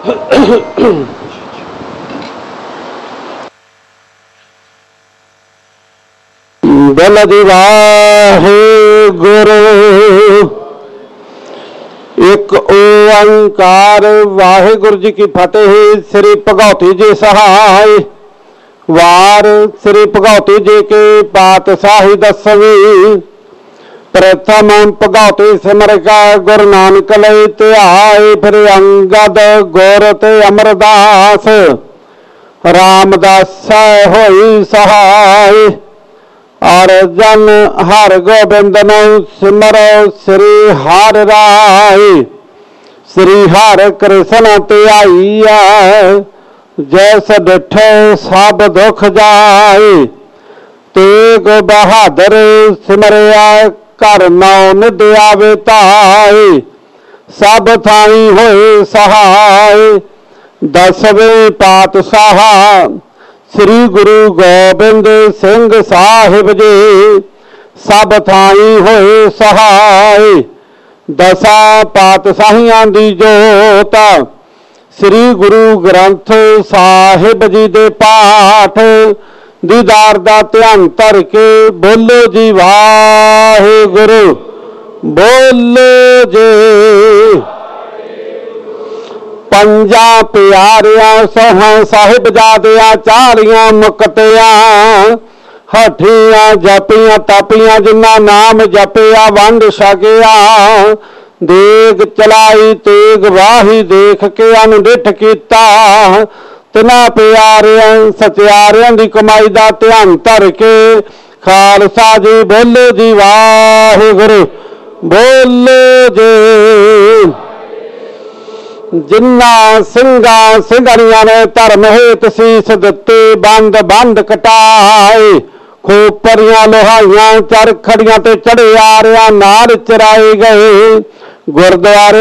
बोल जी वाहेगुरु एक ओंकार वाहेगुरु जी की फतेह। श्री भगौती जी सहाय वार श्री भगौती जी के पातशाही दसवीं प्रथम भगौती सिमर का गुरु नानक लई ध्याए। फिर अंगद गुर ते अमरदास रामदास होई सहाय। और जन हर गोबिंद नौ सिमरो श्री हर राय। श्री हर कृष्ण ध्याईया जैस डिठे सब दुख जाए। तेग बहादुर सिमरिया कर नौ निध आवे ताए। सब थाई होए सहाय। दसवें पातशाह श्री गुरु गोबिंद सिंह साहिब जी सब थाई होए सहाय। दसा पातशाहियां दी जोत श्री गुरु ग्रंथ साहिब जी दे पाठ दीदार दा ध्यान धर के बोलो जी वाहेगुरु बोलो जी। पंजा प्यारियां सोहां साहिबजादियां चारियां मुक्तियां हठियां जपियां तपियां जिन्ना नाम जपिया वंड छकिया। देग चलाई तेग वाही देख के अनडिठ कीता। तिना प्यारियां सत्यारियां दी कमाई दा ध्यान धर के खालसा जी बोलो जी वाहेगुरु बोलो जी। जिन्ना सिंगा सिंगरियां ने धर्म हेत सीस दिते बंद बंद कटाए। खोपरियां लोहाइयां चरखड़ियां ते चढ़े आ रहा नाल चराए गए। गुरद्वारे